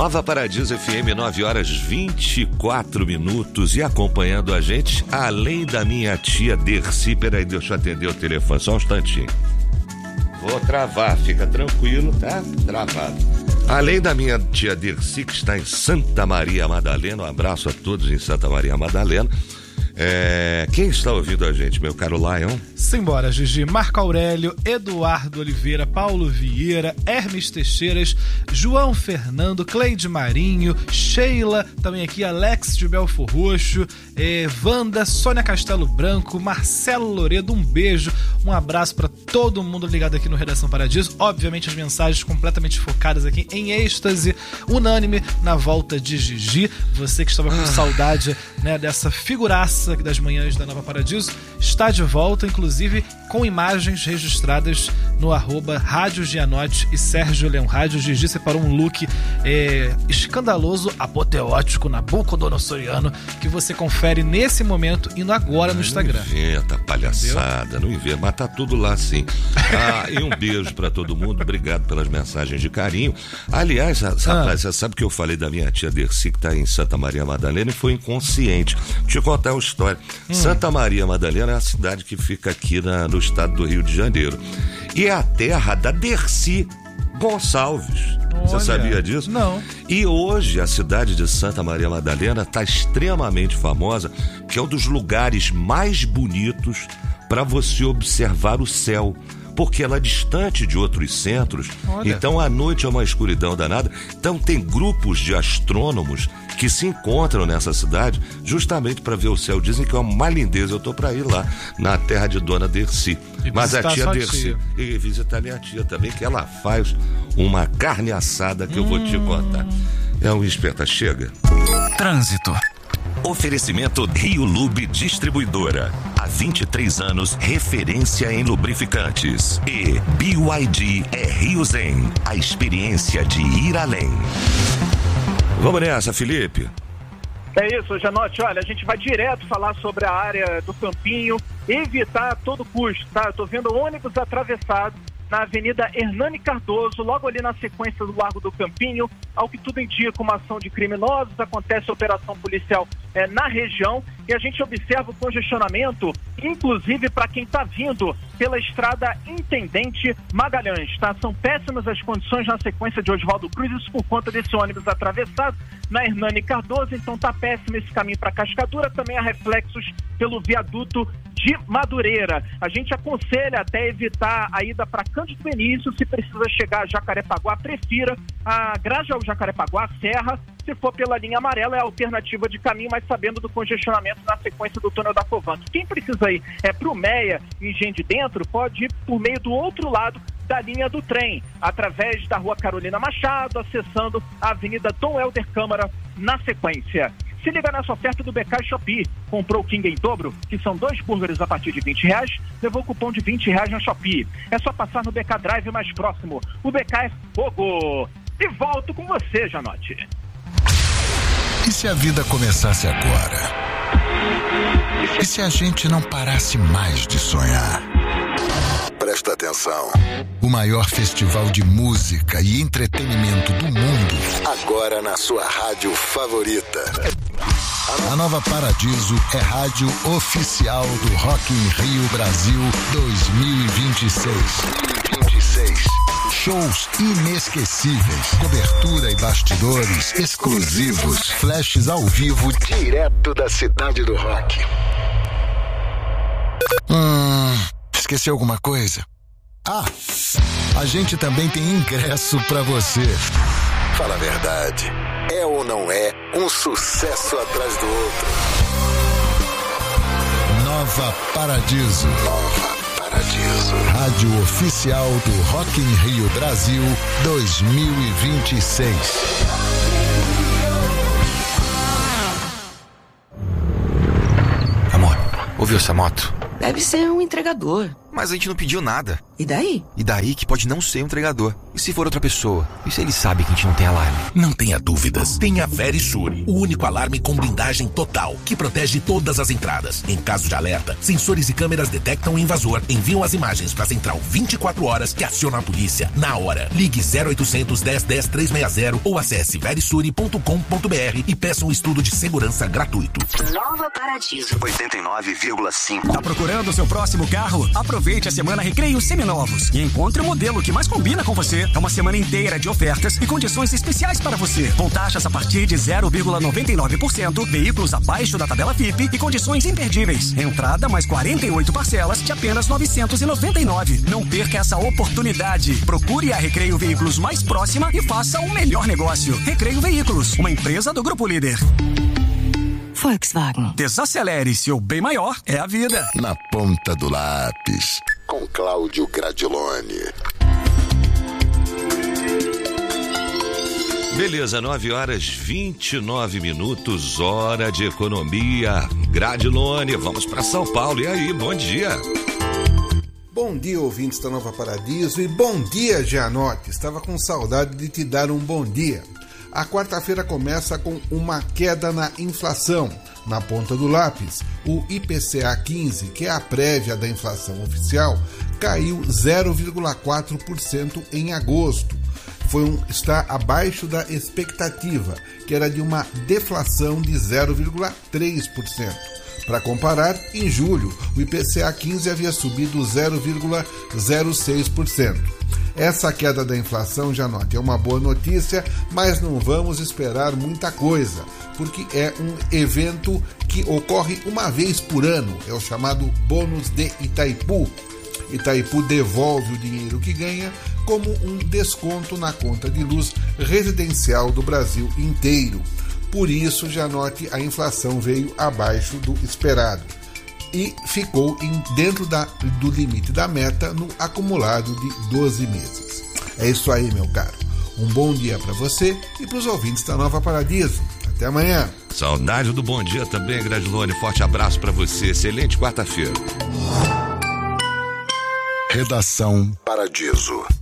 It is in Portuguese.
Nova Paradiso FM, 9h24 e acompanhando a gente, além da minha tia Dercy. Peraí, deixa eu atender o telefone, só um instantinho. Vou travar, fica tranquilo, tá? Travado. Além da minha tia Dercy, que está em Santa Maria Madalena, um abraço a todos em Santa Maria Madalena. Quem está ouvindo a gente, meu caro Lion? Simbora, Gigi. Marco Aurélio, Eduardo Oliveira, Paulo Vieira, Hermes Teixeiras, João Fernando, Cleide Marinho, Sheila, também aqui, Alex de Belfor Roxo, Wanda, Sônia Castelo Branco, Marcelo Loredo, um beijo, um abraço para todo mundo ligado aqui no Redação Paradiso. Obviamente as mensagens completamente focadas aqui em êxtase, unânime na volta de Gigi. Você que estava com saudade, né, dessa figuraça das manhãs da Nova Paradiso, está de volta, inclusive com imagens registradas no @Rádio Gianotti e Sérgio Leão Rádio. Gigi separou um look escandaloso, apoteótico, nabucodonossoriano, que você confere nesse momento, indo agora no Instagram. Não inventa palhaçada, não inventa, mas tá tudo lá sim. E um beijo pra todo mundo, obrigado pelas mensagens de carinho. Aliás, rapaz, você sabe que eu falei da minha tia Dercy, que tá em Santa Maria Madalena, e foi inconsciente. Deixa eu contar uma história. Santa Maria Madalena é a cidade que fica aqui no estado do Rio de Janeiro. E é a terra da Dercy Gonçalves. Você sabia disso? Não. E hoje a cidade de Santa Maria Madalena está extremamente famosa, que é um dos lugares mais bonitos para você observar o céu, porque ela é distante de outros centros. Então à noite é uma escuridão danada. Então tem grupos de astrônomos que se encontram nessa cidade justamente para ver o céu. Dizem que é uma lindeza. Eu tô para ir lá na terra de Dona Dercy. Mas a tia Dercy, e visitar minha tia também, que ela faz uma carne assada que eu vou te contar. É um espeta. Chega. Trânsito. Oferecimento Rio Lube Distribuidora. Há 23 anos, referência em lubrificantes. E BYD é Rio Zen, a experiência de ir além. Vamos nessa, Felipe. É isso, Gianotti. Olha, a gente vai direto falar sobre a área do Campinho, evitar a todo custo, tá? Eu tô vendo ônibus atravessado na Avenida Hernani Cardoso, logo ali na sequência do Largo do Campinho. Ao que tudo indica, uma ação de criminosos, acontece operação policial na região, e a gente observa o congestionamento, inclusive para quem está vindo pela estrada Intendente Magalhães, tá? São péssimas as condições na sequência de Oswaldo Cruz, isso por conta desse ônibus atravessado na Hernani Cardoso. Então tá péssimo esse caminho para Cascadura, também há reflexos pelo viaduto de Madureira. A gente aconselha até evitar a ida para Cândido Benício. Se precisa chegar a Jacarepaguá, prefira a Grajaú Jacarepaguá, Serra. Se for pela linha amarela, é a alternativa de caminho, mas sabendo do congestionamento na sequência do túnel da Covanto. Quem precisa ir pro Meia e Engenho de Dentro, pode ir por meio do outro lado da linha do trem, através da Rua Carolina Machado, acessando a Avenida Dom Helder Câmara na sequência. Se liga nessa oferta do BK Shopee. Comprou o King em dobro, que são 2 burgers a partir de R$20, levou cupom de R$20 na Shopee. É só passar no BK Drive mais próximo. O BK é fogo. E volto com você, Gianotti. E se a vida começasse agora? E se a gente não parasse mais de sonhar? Presta atenção. O maior festival de música e entretenimento do mundo, agora na sua rádio favorita. A Nova Paradiso é rádio oficial do Rock in Rio Brasil 2026. Shows inesquecíveis, cobertura e bastidores exclusivos, flashes ao vivo direto da cidade do rock. Esqueceu alguma coisa? A gente também tem ingresso pra você. Fala a verdade, é ou não é um sucesso atrás do outro? Nova Paradiso. Rádio oficial do Rock in Rio Brasil 2026. Amor, ouviu essa moto? Deve ser um entregador. Mas a gente não pediu nada. E daí? E daí que pode não ser um entregador. E se for outra pessoa? E se ele sabe que a gente não tem alarme? Não tenha dúvidas. Tenha Verisure, o único alarme com blindagem total, que protege todas as entradas. Em caso de alerta, sensores e câmeras detectam o invasor, enviam as imagens para a central 24 horas que aciona a polícia na hora. Ligue 0800 10 10 360 ou acesse verisure.com.br e peça um estudo de segurança gratuito. Nova Paradiso 89,5. Tá procurando o seu próximo carro? Aproveite a semana Recreio Seminovos e encontre o modelo que mais combina com você. É uma semana inteira de ofertas e condições especiais para você. Com taxas a partir de 0,99%, veículos abaixo da tabela FIPE e condições imperdíveis. Entrada mais 48 parcelas de apenas R$ 999. Não perca essa oportunidade. Procure a Recreio Veículos mais próxima e faça o melhor negócio. Recreio Veículos, uma empresa do Grupo Líder. Volkswagen. Desacelere, seu bem maior é a vida. Na ponta do lápis, com Cláudio Gradiloni. Beleza, 9h29, hora de economia. Gradiloni, vamos para São Paulo. E aí, bom dia. Bom dia, ouvintes da Nova Paradiso, e bom dia, Gianotti. Estava com saudade de te dar um bom dia. A quarta-feira começa com uma queda na inflação. Na ponta do lápis, o IPCA 15, que é a prévia da inflação oficial, caiu 0,4% em agosto. Está abaixo da expectativa, que era de uma deflação de 0,3%. Para comparar, em julho, o IPCA 15 havia subido 0,06%. Essa queda da inflação, já note, é uma boa notícia, mas não vamos esperar muita coisa, porque é um evento que ocorre uma vez por ano, é o chamado bônus de Itaipu. Itaipu devolve o dinheiro que ganha como um desconto na conta de luz residencial do Brasil inteiro. Por isso, já note, a inflação veio abaixo do esperado e ficou dentro do limite da meta no acumulado de 12 meses. É isso aí, meu caro. Um bom dia para você e para os ouvintes da Nova Paradiso. Até amanhã. Saudade do bom dia também, Gradiloni. Forte abraço para você. Excelente quarta-feira. Redação Paradiso.